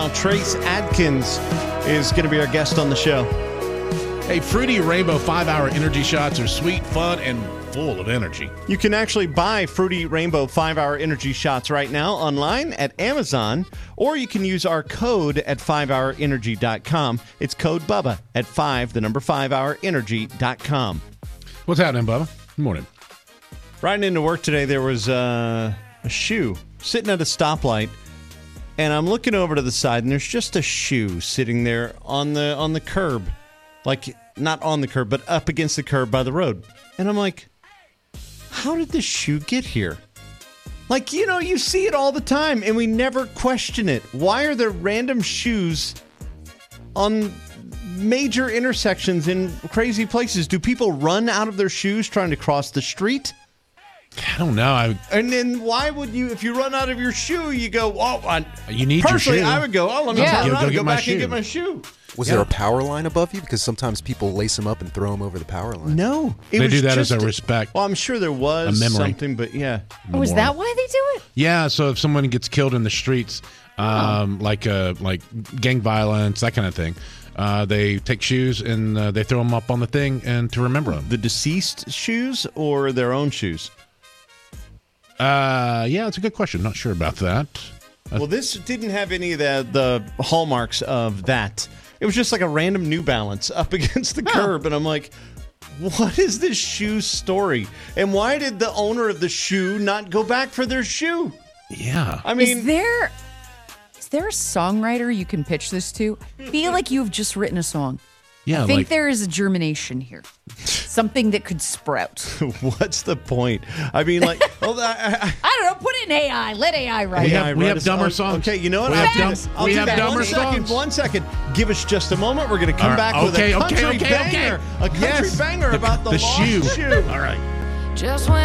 now. Trace Adkins is going to be our guest on the show. Hey, Fruity Rainbow 5-Hour Energy Shots are sweet, fun, and full of energy. You can actually buy Fruity Rainbow 5-Hour Energy Shots right now online at Amazon, or you can use our code at 5hourenergy.com. It's code BUBBA at 5hourenergy.com. What's happening, Bubba? Good morning. Riding into work today, there was a shoe sitting at a stoplight, and I'm looking over to the side, and there's just a shoe sitting there on the curb. Like, not on the curb, but up against the curb by the road. And I'm like, how did this shoe get here? Like, you see it all the time, and we never question it. Why are there random shoes on major intersections in crazy places? Do people run out of their shoes trying to cross the street? I don't know. And then why would you, if you run out of your shoe, you go, you need your shoe. Personally, I would go, let me turn around and go back and get my shoe. Was there a power line above you? Because sometimes people lace them up and throw them over the power line. No. They do that as a respect. Well, I'm sure there was a memory. Something, but yeah. Oh, is that why they do it? Yeah, so if someone gets killed in the streets, like gang violence, that kind of thing, they take shoes and they throw them up on the thing and to remember them. The deceased shoes or their own shoes? Yeah, it's a good question. Not sure about that. Well, this didn't have any of the hallmarks of that. It was just like a random New Balance up against the curb, and I'm like, what is this shoe story? And why did the owner of the shoe not go back for their shoe? Yeah. I mean, is there a songwriter you can pitch this to? I feel like you've just written a song. Yeah, I think there is a germination here. Something that could sprout. What's the point? I mean, like, I don't know. Put it in AI. Let AI write it. We have dumber songs. Okay, you know what? We have dumber songs. 1 second. Give us just a moment. We're going to come back with a country banger. A country banger about the lost shoe. All right. Just when